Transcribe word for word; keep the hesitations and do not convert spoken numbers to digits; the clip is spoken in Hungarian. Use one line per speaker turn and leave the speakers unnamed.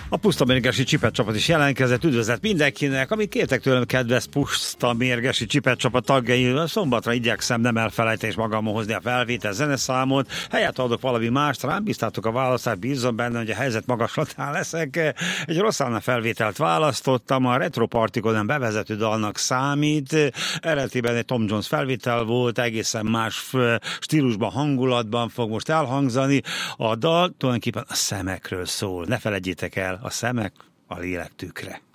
A puszta mérgesi csipet csapat is jelentkezett, üdvözlet mindenkinek, amit kértek tőlem, kedves puszta mérgesi csipet csapat tagjai, szombatra igyekszem nem elfelejteni és magamon hozni a felvétel zeneszámot, helyett adok valami mást, rám bíztátok a választást, bízom benne, hogy a helyzet magaslatán leszek. Egy Rosanna felvételt választottam, a Retro Partikon nem bevezető dalnak számít, eredetiben egy Tom Jones felvétel volt, egészen más stílusban, hangulatban fog most elhangzani. A dal tulajdonképpen a szemekről szól, ne felejtjétek el, a szemek a lélek tükre.